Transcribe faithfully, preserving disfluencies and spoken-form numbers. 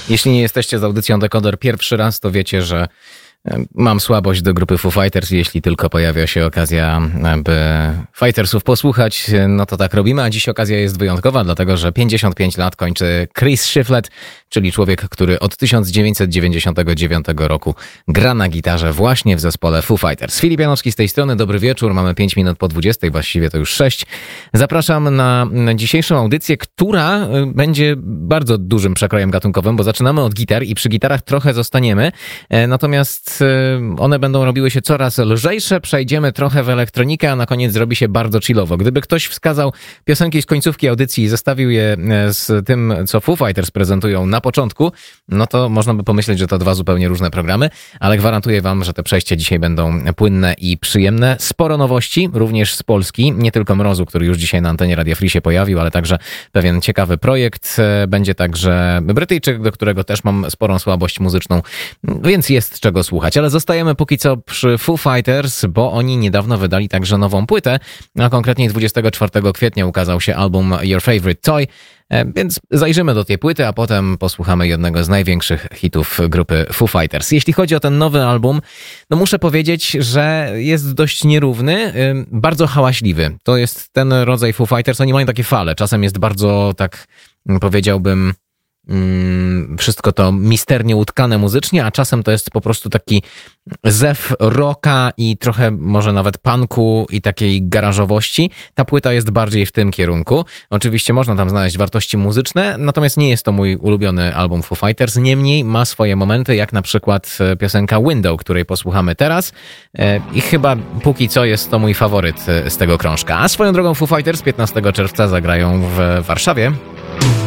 Jeśli nie jesteście z audycją Dekoder pierwszy raz, to wiecie, że mam słabość do grupy Foo Fighters. Jeśli tylko pojawia się okazja, by Fightersów posłuchać, no to tak robimy. A dziś okazja jest wyjątkowa, dlatego że pięćdziesiąt pięć lat kończy Chris Shiflett, czyli człowiek, który od tysiąc dziewięćset dziewięćdziesiątego dziewiątego roku gra na gitarze właśnie w zespole Foo Fighters. Filip Janowski z tej strony, dobry wieczór. Mamy pięć minut po dwudziestej, właściwie to już sześć. Zapraszam na dzisiejszą audycję, która będzie bardzo dużym przekrojem gatunkowym, bo zaczynamy od gitar i przy gitarach trochę zostaniemy. Natomiast one będą robiły się coraz lżejsze, przejdziemy trochę w elektronikę, a na koniec zrobi się bardzo chillowo. Gdyby ktoś wskazał piosenki z końcówki audycji i zestawił je z tym, co Foo Fighters prezentują na początku, no to można by pomyśleć, że to dwa zupełnie różne programy, ale gwarantuję wam, że te przejścia dzisiaj będą płynne i przyjemne. Sporo nowości, również z Polski, nie tylko Mrozu, który już dzisiaj na antenie Radia Free się pojawił, ale także pewien ciekawy projekt. Będzie także Brytyjczyk, do którego też mam sporą słabość muzyczną, więc jest czego słuchać. Ale zostajemy póki co przy Foo Fighters, bo oni niedawno wydali także nową płytę, a konkretnie dwudziestego czwartego kwietnia ukazał się album Your Favorite Toy, więc zajrzymy do tej płyty, a potem posłuchamy jednego z największych hitów grupy Foo Fighters. Jeśli chodzi o ten nowy album, no muszę powiedzieć, że jest dość nierówny, bardzo hałaśliwy. To jest ten rodzaj Foo Fighters, oni mają takie fale. Czasem jest bardzo, tak powiedziałbym, wszystko to misternie utkane muzycznie, a czasem to jest po prostu taki zew rocka i trochę może nawet punku i takiej garażowości. Ta płyta jest bardziej w tym kierunku. Oczywiście można tam znaleźć wartości muzyczne, natomiast nie jest to mój ulubiony album Foo Fighters. Niemniej ma swoje momenty, jak na przykład piosenka Window, której posłuchamy teraz i chyba póki co jest to mój faworyt z tego krążka. A swoją drogą Foo Fighters piętnastego czerwca zagrają w Warszawie.